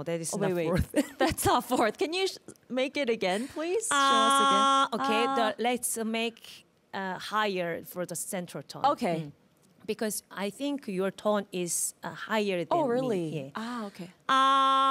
that is Oh, not wait. fourth. That's not fourth. Can you make it again, please? Show us again. Okay, let's make higher for the central tone. Okay. Because I think your tone is higher than Oh, me. really? Yeah. Okay.